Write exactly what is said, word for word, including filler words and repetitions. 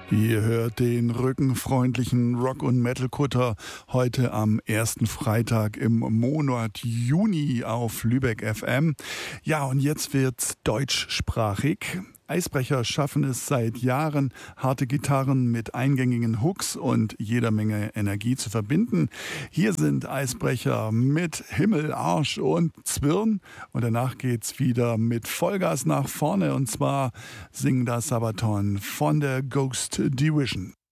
Ihr hört den rückenfreundlichen Rock- und Metal-Kutter heute am ersten Freitag im Monat Juni auf Lübeck F M. Ja, und jetzt wird's deutschsprachig. Eisbrecher schaffen es seit Jahren, harte Gitarren mit eingängigen Hooks und jeder Menge Energie zu verbinden. Hier sind Eisbrecher mit Himmel, Arsch und Zwirn. Und danach geht's wieder mit Vollgas nach vorne. Und zwar singen das Sabaton von der Ghost Division.